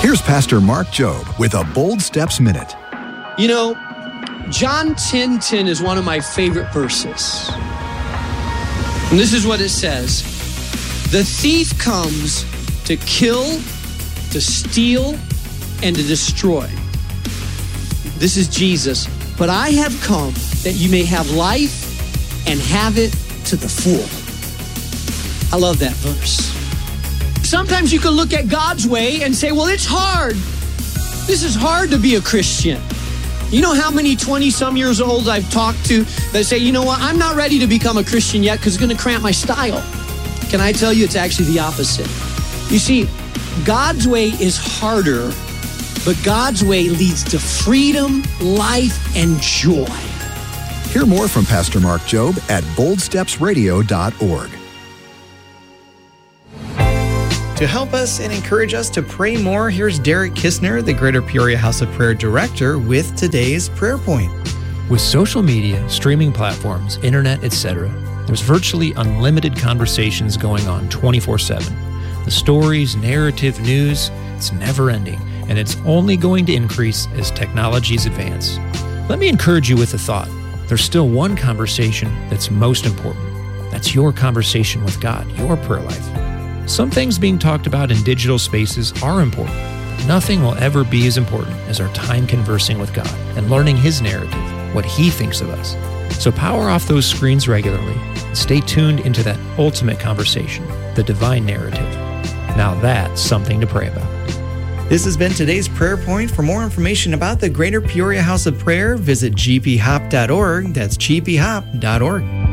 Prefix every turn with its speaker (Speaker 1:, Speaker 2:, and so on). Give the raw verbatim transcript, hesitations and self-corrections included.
Speaker 1: Here's Pastor Mark Jobe with a Bold Steps Minute.
Speaker 2: You know, John ten ten is one of my favorite verses. And this is what it says. The thief comes to kill, to steal, and to destroy. This is Jesus. But I have come that you may have life and have it to the full. I love that verse. Sometimes you can look at God's way and say, well, it's hard. This is hard to be a Christian. You know how many twenty-some years old I've talked to that say, you know what, I'm not ready to become a Christian yet because it's going to cramp my style. Can I tell you it's actually the opposite? You see, God's way is harder, but God's way leads to freedom, life, and joy.
Speaker 1: Hear more from Pastor Mark Jobe at bold steps radio dot org.
Speaker 3: To help us and encourage us to pray more, here's Derek Kistner, the Greater Peoria House of Prayer Director, with today's prayer point.
Speaker 4: With social media, streaming platforms, internet, et cetera, there's virtually unlimited conversations going on twenty-four seven. The stories, narrative, news, it's never ending, and it's only going to increase as technologies advance. Let me encourage you with a thought. There's still one conversation that's most important. That's your conversation with God, your prayer life. Some things being talked about in digital spaces are important, but nothing will ever be as important as our time conversing with God and learning His narrative, what He thinks of us. So power off those screens regularly and stay tuned into that ultimate conversation, the divine narrative. Now that's something to pray about.
Speaker 3: This has been today's prayer point. For more information about the Greater Peoria House of Prayer, visit g p hop dot org. That's g p hop dot org.